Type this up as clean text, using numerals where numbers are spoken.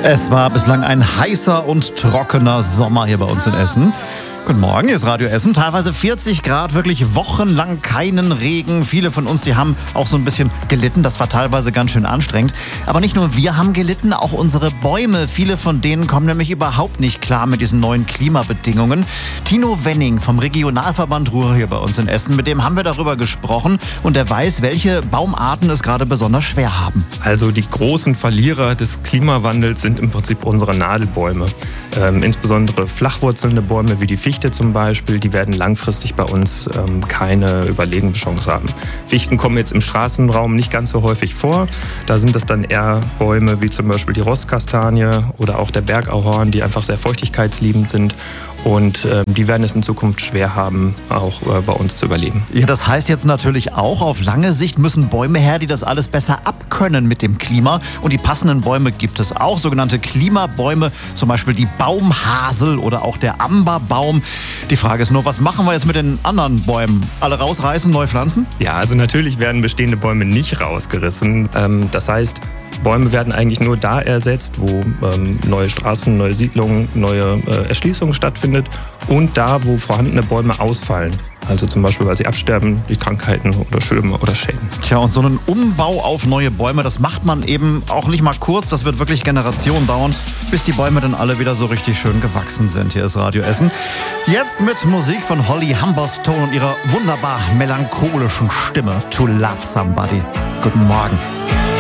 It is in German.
Es war bislang ein heißer und trockener Sommer hier bei uns in Essen. Guten Morgen, hier ist Radio Essen. Teilweise 40 Grad, wirklich wochenlang keinen Regen. Viele von uns, die haben auch so ein bisschen gelitten. Das war teilweise ganz schön anstrengend. Aber nicht nur wir haben gelitten, auch unsere Bäume. Viele von denen kommen nämlich überhaupt nicht klar mit diesen neuen Klimabedingungen. Tino Wenning vom Regionalverband Ruhr hier bei uns in Essen, mit dem haben wir darüber gesprochen. Und er weiß, welche Baumarten es gerade besonders schwer haben. Also die großen Verlierer des Klimawandels sind im Prinzip unsere Nadelbäume. Insbesondere flachwurzelnde Bäume wie die Fichte zum Beispiel, die werden langfristig bei uns keine Überlebenschance haben. Fichten kommen jetzt im Straßenraum nicht ganz so häufig vor. Da sind das dann eher Bäume wie zum Beispiel die Rosskastanie oder auch der Bergahorn, die einfach sehr feuchtigkeitsliebend sind. Und die werden es in Zukunft schwer haben, auch bei uns zu überleben. Ja, das heißt jetzt natürlich auch, auf lange Sicht müssen Bäume her, die das alles besser abkönnen mit dem Klima. Und die passenden Bäume gibt es auch, sogenannte Klimabäume, zum Beispiel die Baumhasel oder auch der Amberbaum. Die Frage ist nur, was machen wir jetzt mit den anderen Bäumen? Alle rausreißen, neu pflanzen? Ja, also natürlich werden bestehende Bäume nicht rausgerissen. Das heißt, Bäume werden eigentlich nur da ersetzt, wo neue Straßen, neue Siedlungen, neue Erschließungen stattfindet und da, wo vorhandene Bäume ausfallen. Also zum Beispiel, weil sie absterben, die Krankheiten oder Stürme oder Schäden. Tja, und so einen Umbau auf neue Bäume, das macht man eben auch nicht mal kurz. Das wird wirklich Generationen dauern, bis die Bäume dann alle wieder so richtig schön gewachsen sind. Hier ist Radio Essen. Jetzt mit Musik von Holly Humberstone und ihrer wunderbar melancholischen Stimme. To Love Somebody. Guten Morgen.